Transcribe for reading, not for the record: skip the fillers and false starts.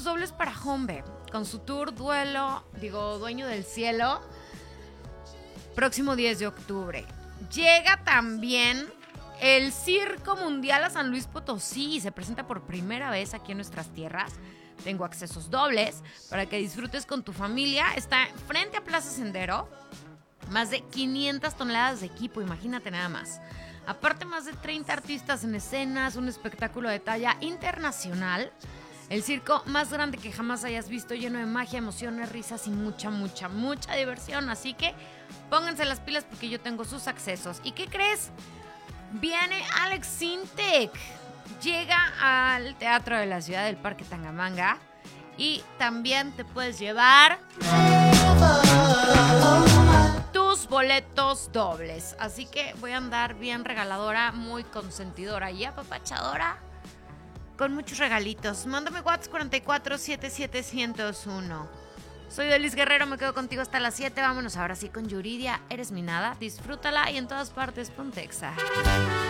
boletos dobles para Hombe, con su tour Dueño del Cielo, próximo 10 de octubre. Llega también el Circo Mundial a San Luis Potosí, se presenta por primera vez aquí en nuestras tierras. Tengo accesos dobles para que disfrutes con tu familia. Está frente a Plaza Sendero. Más de 500 toneladas de equipo, imagínate nada más. Aparte, más de 30 artistas en escenas, un espectáculo de talla internacional. El circo más grande que jamás hayas visto, lleno de magia, emociones, risas y mucha diversión. Así que pónganse las pilas porque yo tengo sus accesos. ¿Y qué crees? Viene Alex Sintek. Llega al Teatro de la Ciudad del Parque Tangamanga. Y también te puedes llevar tus boletos dobles. Así que voy a andar bien regaladora, muy consentidora y apapachadora, con muchos regalitos. Mándame WhatsApp 4477-1001. Soy Delis Guerrero, me quedo contigo hasta las 7. Vámonos ahora sí con Yuridia. Eres mi nada, disfrútala y en todas partes ponte Exa.